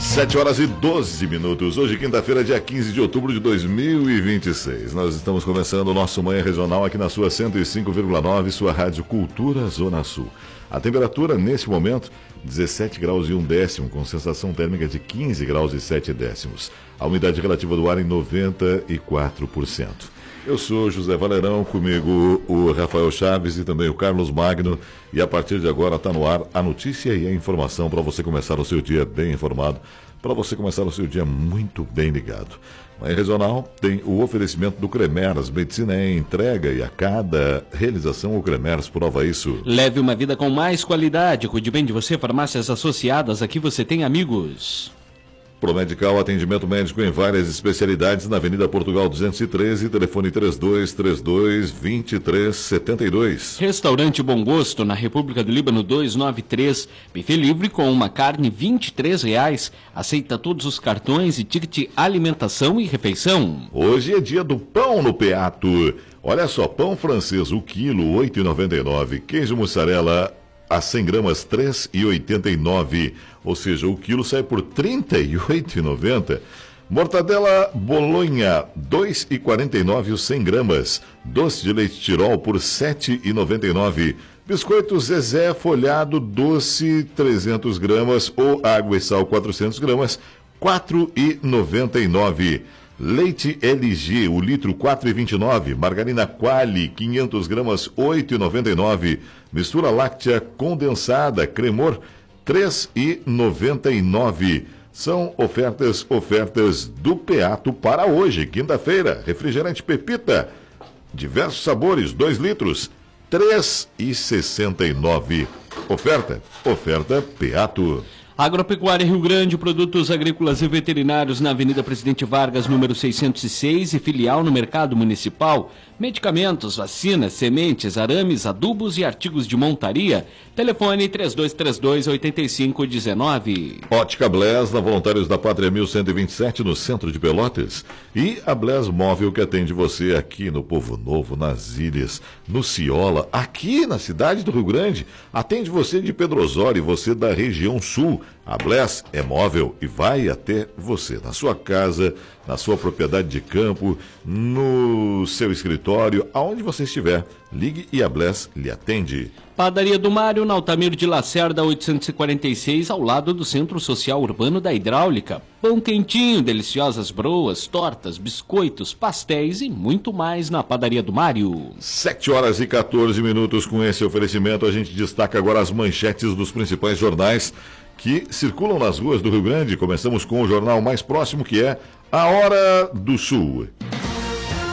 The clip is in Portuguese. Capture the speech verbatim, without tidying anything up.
sete horas e doze minutos. Hoje, quinta-feira, dia quinze de outubro de dois mil e vinte e seis. Nós estamos começando o nosso Manhã Regional aqui na sua cento e cinco vírgula nove, sua Rádio Cultura Zona Sul. A temperatura, neste momento, dezessete graus e um décimo, com sensação térmica de quinze graus e sete décimos. A umidade relativa do ar em noventa e quatro por cento. Eu sou José Valerão, comigo o Rafael Chaves e também o Carlos Magno. E a partir de agora está no ar a notícia e a informação para você começar o seu dia bem informado, para você começar o seu dia muito bem ligado. Manhã Regional tem o oferecimento do Cremers. Medicina é entrega e a cada realização o Cremers prova isso. Leve uma vida com mais qualidade. Cuide bem de você, farmácias associadas. Aqui você tem amigos. Promedical, atendimento médico em várias especialidades na Avenida Portugal duzentos e treze, telefone três dois três dois, dois três sete dois. Restaurante Bom Gosto, na República do Líbano duzentos e noventa e três, buffet livre com uma carne vinte e três reais, aceita todos os cartões e ticket alimentação e refeição. Hoje é dia do pão no Peato. Olha só, pão francês, o quilo, oito reais e noventa e nove centavos, queijo mussarela a cem gramas, três reais e oitenta e nove centavos, ou seja, o quilo sai por trinta e oito reais e noventa centavos. Mortadela Bolonha, dois reais e quarenta e nove centavos, cem gramas. Doce de leite Tirol por sete reais e noventa e nove centavos. Biscoito Zezé folhado doce, trezentas gramas, ou água e sal, quatrocentas gramas, quatro reais e noventa e nove centavos. Leite L G, o litro quatro reais e vinte e nove centavos. Margarina Quali, quinhentas gramas, oito reais e noventa e nove centavos. Mistura láctea condensada, Cremor, três reais e noventa e nove centavos. São ofertas, ofertas do Peato para hoje, quinta-feira. Refrigerante Pepita, diversos sabores, dois litros, três reais e sessenta e nove centavos. Oferta, oferta Peato. Agropecuária Rio Grande, produtos agrícolas e veterinários na Avenida Presidente Vargas, número seiscentos e seis, e filial no Mercado Municipal. Medicamentos, vacinas, sementes, arames, adubos e artigos de montaria. Telefone três dois três dois, oito cinco um nove. Ótica Blés, na Voluntários da Pátria mil cento e vinte e sete, no centro de Pelotas. E a Blés Móvel, que atende você aqui no Povo Novo, nas Ilhas, no Ciola, aqui na cidade do Rio Grande. Atende você de Pedro Osório, você da região sul. A Blés é móvel e vai até você, na sua casa, na sua propriedade de campo, no seu escritório, aonde você estiver. Ligue e a Blés lhe atende. Padaria do Mário, na Altamiro de Lacerda, oitocentos e quarenta e seis, ao lado do Centro Social Urbano da Hidráulica. Pão quentinho, deliciosas broas, tortas, biscoitos, pastéis e muito mais na Padaria do Mário. sete horas e quatorze minutos. Com esse oferecimento, a gente destaca agora as manchetes dos principais jornais que circulam nas ruas do Rio Grande. Começamos com o jornal mais próximo, que é A Hora do Sul.